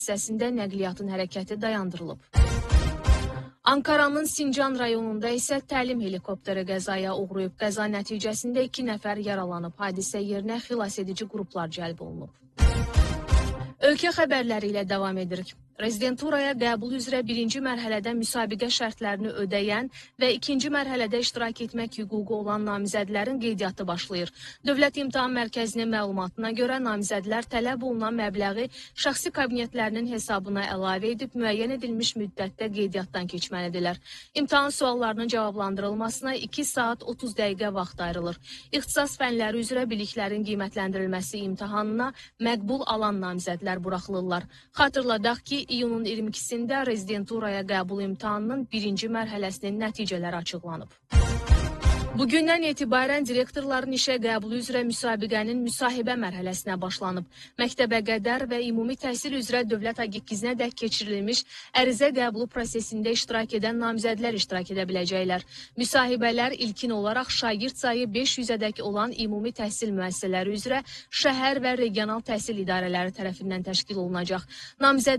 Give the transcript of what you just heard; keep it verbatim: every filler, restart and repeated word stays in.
hissəsində nəqliyyatın hərəkəti dayandırılıb. Ankaranın Sincan rayonunda isə təlim helikopteri qəzaya uğrayıb. Qəza nəticəsində iki nəfər yaralanıb. Hadisə yerinə xilas edici qruplar cəlb olunub. Ölkə xəbərləri ilə davam edirik. Rezidenturaya qəbul üzrə birinci mərhələdə müsabiqə şərtlərini ödəyən və ikinci mərhələdə iştirak etmək hüququ olan namizədlərin qeydiyyatı başlayır. Dövlət İmtahan Mərkəzinin məlumatına görə namizədlər tələb olunan məbləği şəxsi kabinetlərinin hesabına əlavə edib müəyyən edilmiş müddətdə qeydiyyatdan keçməlidirlər. İmtahan suallarının cavablandırılmasına iki saat otuz dəqiqə vaxt ayrılır. İxtisas fənləri üzrə biliklərin qiymətləndirilməsi imtahanına məqbul alan namizədlər buraxılırlar. Xatırladaq ki, iyunun iyirmi ikisində rezidenturaya qəbul imtahanının birinci mərhələsinin nəticələri açıqlanıb. Bugündən etibarən direktorların işə qəbulu üzrə müsabiqənin müsahibə mərhələsinə başlanıb. Məktəbə qədər və ümumi təhsil üzrə Dövlət Agentliyisinə dək keçirilmiş ərizə qəbulu prosesində iştirak edən namizədlər iştirak edə biləcəklər. Müsahibələr ilkin olaraq şagird sayı beş yüzədək olan ümumi təhsil müəssisələri üzrə şəhər və regional təhsil idarələri tərəfindən təşkil olunacaq. Namizəd